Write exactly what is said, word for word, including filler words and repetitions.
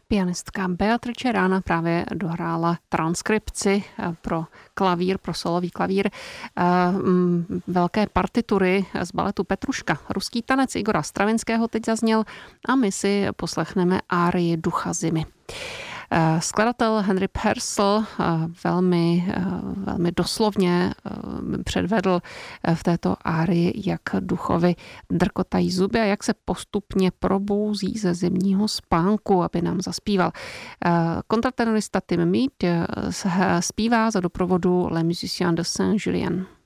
Pianistka Beatrice Rana právě dohrála transkripci pro klavír, pro solový klavír velké partitury z baletu Petruška. Ruský tanec Igora Stravinského teď zazněl a my si poslechneme árii Ducha zimy. Skladatel Henry Purcell velmi, velmi doslovně předvedl v této árii, jak duchovi drkotají zuby a jak se postupně probouzí ze zimního spánku, aby nám zaspíval. Kontratenorista Tim Mead zpívá za doprovodu Les Musiciens de Saint-Julien.